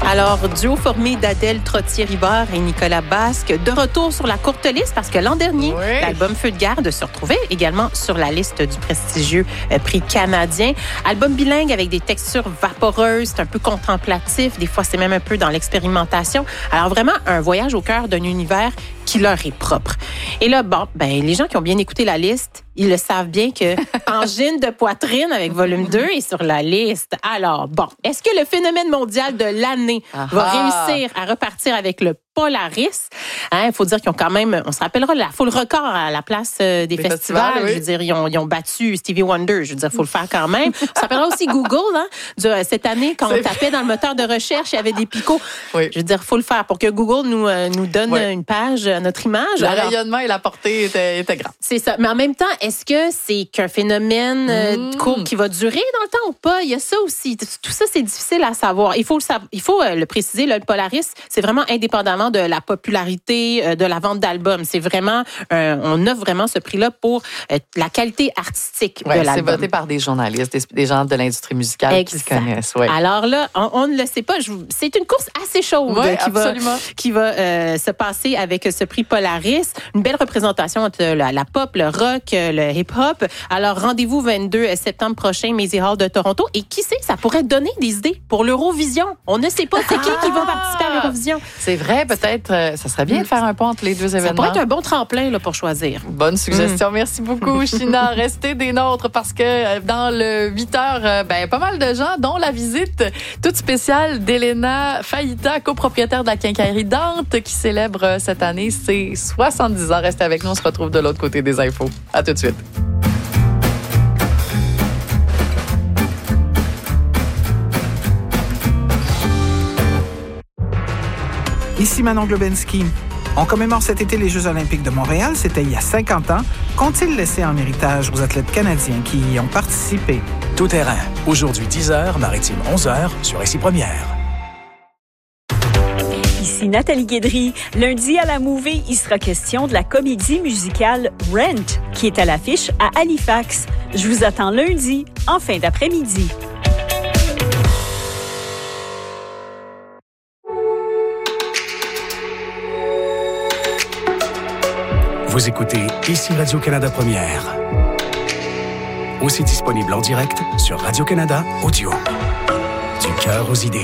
Alors, duo formé d'Adèle Trottier-Rivard et Nicolas Basque, de retour sur la courte liste parce que l'an dernier, l'album Feu de garde se retrouvait également sur la liste du prestigieux prix canadien. Album bilingue avec des textures vaporeuses, c'est un peu contemplatif, des fois c'est même un peu dans l'expérimentation. Alors vraiment, un voyage au cœur d'un univers qui leur est propre. Et là, les gens qui ont bien écouté la liste, ils le savent bien que Angine de poitrine avec volume 2 est sur la liste. Alors, est-ce que le phénomène mondial de l'année va réussir à repartir avec le Polaris? Il faut dire qu'ils ont quand même, on se rappellera, il faut le record à la place des festivals. Oui. Je veux dire, ils ont battu Stevie Wonder. Je veux dire, il faut le faire quand même. On se rappellera aussi Google, cette année, quand on tapait dans le moteur de recherche, il y avait des picots. Oui. Je veux dire, il faut le faire pour que Google nous donne une page à notre image. Le rayonnement et la portée étaient grands. C'est ça. Mais en même temps, est-ce que c'est qu'un phénomène court qui va durer dans le temps ou pas? Il y a ça aussi. Tout ça, c'est difficile à savoir. Il faut le préciser, le Polaris, c'est vraiment indépendamment de la popularité de la vente d'albums. C'est vraiment, on offre vraiment ce prix-là pour la qualité artistique de l'album. C'est voté par des journalistes, des gens de l'industrie musicale qui se connaissent. Ouais. Alors là, on ne le sait pas. C'est une course assez chaude qui va se passer avec ce prix Polaris. Une belle représentation entre la pop, le rock, le hip-hop. Alors, rendez-vous 22 septembre prochain, Maisy Hall de Toronto. Et qui sait, ça pourrait donner des idées pour l'Eurovision. On ne sait pas c'est qui va participer à l'Eurovision. C'est vrai, peut-être, ça serait bien de faire un pont entre les deux événements. Ça pourrait être un bon tremplin là, pour choisir. Bonne suggestion. Merci beaucoup, China. Restez des nôtres parce que dans le 8 heures, pas mal de gens, dont la visite toute spéciale d'Elena Faïta, copropriétaire de la quincaillerie Dante, qui célèbre cette année ses 70 ans. Restez avec nous, on se retrouve de l'autre côté des infos. À tout de suite. Ici Manon Globensky. On commémore cet été les Jeux olympiques de Montréal. C'était il y a 50 ans. Qu'ont-ils laissé en héritage aux athlètes canadiens qui y ont participé? Tout terrain. Aujourd'hui 10h, maritime 11h sur Récit Première. Ici Nathalie Guédry. Lundi à la Mouvée, il sera question de la comédie musicale Rent, qui est à l'affiche à Halifax. Je vous attends lundi, en fin d'après-midi. Vous écoutez Ici Radio-Canada Première. Aussi disponible en direct sur Radio-Canada Audio. Du cœur aux idées.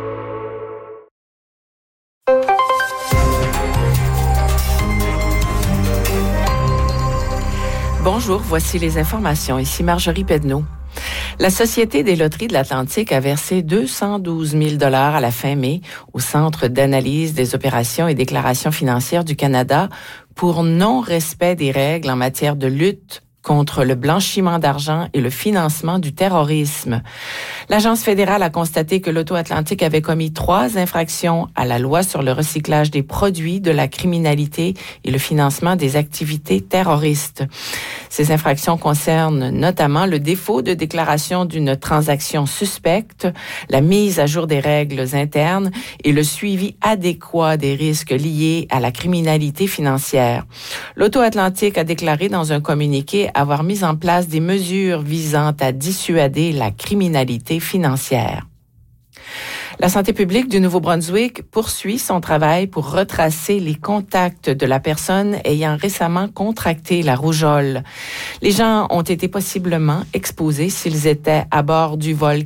Bonjour, voici les informations. Ici Marjorie Pedneau. La Société des loteries de l'Atlantique a versé 212 000 $ à la fin mai au Centre d'analyse des opérations et déclarations financières du Canada pour non-respect des règles en matière de lutte contre le blanchiment d'argent et le financement du terrorisme. L'Agence fédérale a constaté que l'Auto-Atlantique avait commis 3 infractions à la loi sur le recyclage des produits de la criminalité et le financement des activités terroristes. Ces infractions concernent notamment le défaut de déclaration d'une transaction suspecte, la mise à jour des règles internes et le suivi adéquat des risques liés à la criminalité financière. L'Auto-Atlantique a déclaré dans un communiqué avoir mis en place des mesures visant à dissuader la criminalité financière. La santé publique du Nouveau-Brunswick poursuit son travail pour retracer les contacts de la personne ayant récemment contracté la rougeole. Les gens ont été possiblement exposés s'ils étaient à bord du vol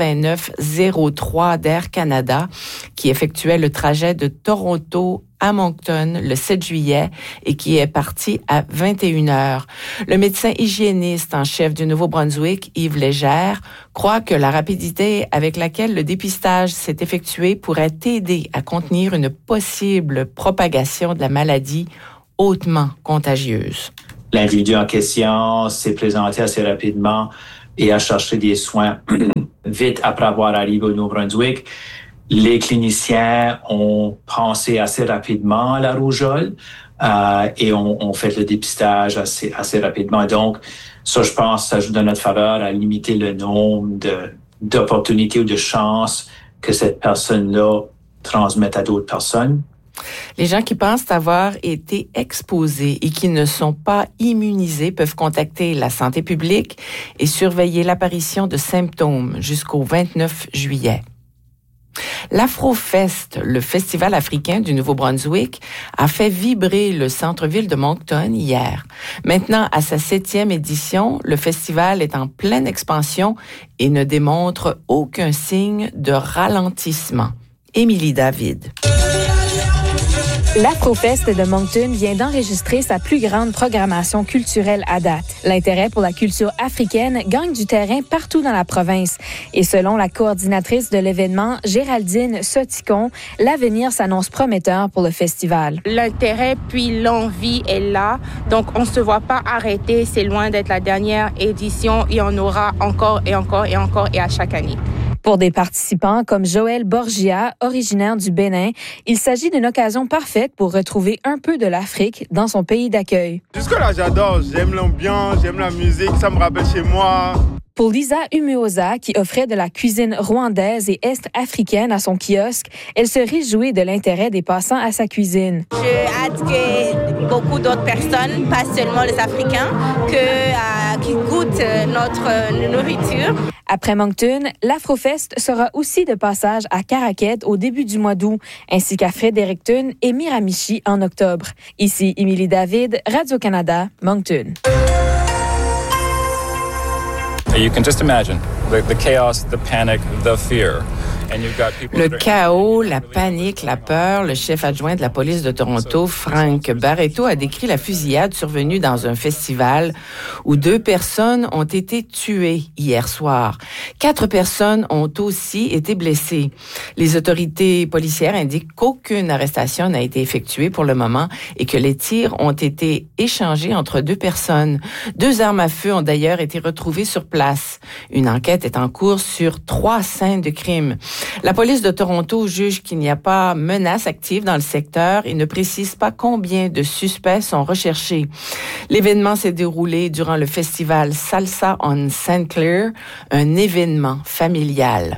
8903 d'Air Canada qui effectuait le trajet de Toronto à Moncton le 7 juillet et qui est parti à 21h. Le médecin hygiéniste en chef du Nouveau-Brunswick, Yves Légère, croit que la rapidité avec laquelle le dépistage s'est effectué pourrait aider à contenir une possible propagation de la maladie hautement contagieuse. L'individu en question s'est présenté assez rapidement et a cherché des soins vite après avoir arrivé au Nouveau-Brunswick. Les cliniciens ont pensé assez rapidement à la rougeole et ont fait le dépistage assez rapidement. Donc, ça, je pense, ça joue dans notre faveur à limiter le nombre d'opportunités ou de chances que cette personne-là transmette à d'autres personnes. Les gens qui pensent avoir été exposés et qui ne sont pas immunisés peuvent contacter la santé publique et surveiller l'apparition de symptômes jusqu'au 29 juillet. L'Afrofest, le festival africain du Nouveau-Brunswick, a fait vibrer le centre-ville de Moncton hier. Maintenant, à sa 7e édition, le festival est en pleine expansion et ne démontre aucun signe de ralentissement. Émilie David. L'Afrofest de Moncton vient d'enregistrer sa plus grande programmation culturelle à date. L'intérêt pour la culture africaine gagne du terrain partout dans la province. Et selon la coordinatrice de l'événement, Géraldine Soticon, l'avenir s'annonce prometteur pour le festival. L'intérêt puis l'envie est là, donc on ne se voit pas arrêter. C'est loin d'être la dernière édition. Il y en aura encore et encore et encore et à chaque année. Pour des participants comme Joël Borgia, originaire du Bénin, il s'agit d'une occasion parfaite pour retrouver un peu de l'Afrique dans son pays d'accueil. Jusque-là, j'adore. J'aime l'ambiance, j'aime la musique, ça me rappelle chez moi. Pour Lisa Umuoza, qui offrait de la cuisine rwandaise et est-africaine à son kiosque, elle se réjouit de l'intérêt des passants à sa cuisine. J'ai hâte que beaucoup d'autres personnes, pas seulement les Africains, qui goûtent notre nourriture. Après Moncton, l'Afrofest sera aussi de passage à Caraquet au début du mois d'août, ainsi qu'à Fredericton et Miramichi en octobre. Ici Émilie David, Radio-Canada, Moncton. You can just imagine the chaos, the panic, the fear. Le chaos, la panique, la peur, le chef adjoint de la police de Toronto, Frank Barreto, a décrit la fusillade survenue dans un festival où 2 personnes ont été tuées hier soir. 4 personnes ont aussi été blessées. Les autorités policières indiquent qu'aucune arrestation n'a été effectuée pour le moment et que les tirs ont été échangés entre 2 personnes. 2 armes à feu ont d'ailleurs été retrouvées sur place. Une enquête est en cours sur 3 scènes de crime. La police de Toronto juge qu'il n'y a pas menace active dans le secteur et ne précise pas combien de suspects sont recherchés. L'événement s'est déroulé durant le festival Salsa on St. Clair, un événement familial.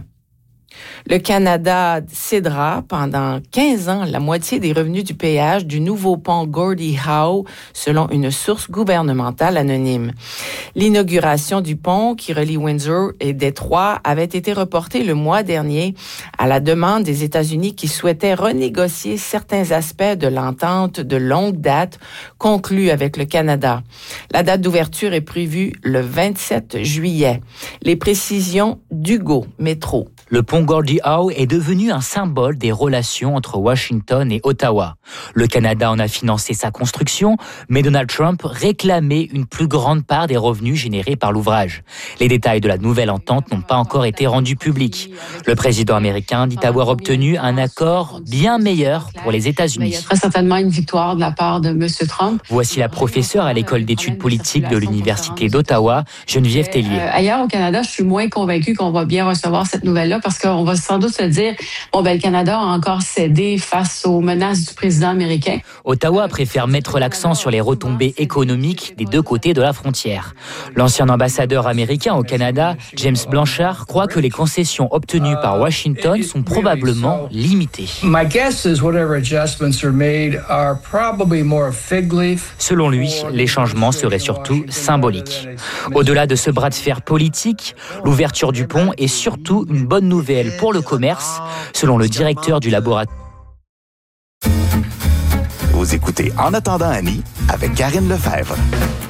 Le Canada cédera pendant 15 ans la moitié des revenus du péage du nouveau pont Gordie Howe, selon une source gouvernementale anonyme. L'inauguration du pont qui relie Windsor et Détroit avait été reportée le mois dernier à la demande des États-Unis qui souhaitaient renégocier certains aspects de l'entente de longue date conclue avec le Canada. La date d'ouverture est prévue le 27 juillet. Les précisions d'Hugo Métro. Le pont Gordie Howe est devenu un symbole des relations entre Washington et Ottawa. Le Canada en a financé sa construction, mais Donald Trump réclamait une plus grande part des revenus générés par l'ouvrage. Les détails de la nouvelle entente n'ont pas encore été rendus publics. Le président américain dit avoir obtenu un accord bien meilleur pour les États-Unis. Il y a très certainement une victoire de la part de M. Trump. Voici la professeure à l'école d'études politiques de l'Université d'Ottawa, Geneviève Tellier. Ailleurs au Canada, je suis moins convaincue qu'on va bien recevoir cette nouvelle-là parce qu'on va sans doute se dire, le Canada a encore cédé face aux menaces du président américain. Ottawa préfère mettre l'accent sur les retombées économiques des 2 côtés de la frontière. L'ancien ambassadeur américain au Canada, James Blanchard, croit que les concessions obtenues par Washington sont probablement limitées. Selon lui, les changements seraient surtout symboliques. Au-delà de ce bras de fer politique, l'ouverture du pont est surtout une bonne nouvelle pour le commerce, selon le directeur du laboratoire. Vous écoutez En attendant Annie avec Karine Lefebvre.